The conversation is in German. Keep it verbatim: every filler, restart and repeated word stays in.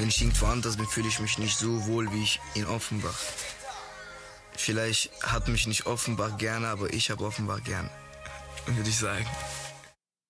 wenn ich irgendwo anders bin, fühle ich mich nicht so wohl, wie ich in Offenbach. Vielleicht hat mich nicht Offenbach gerne, aber ich habe Offenbach gerne, würde ich sagen.